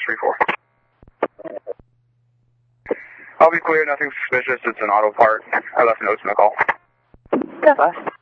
34. I'll be clear, nothing suspicious. It's an auto part. I left notes in the call. That's us.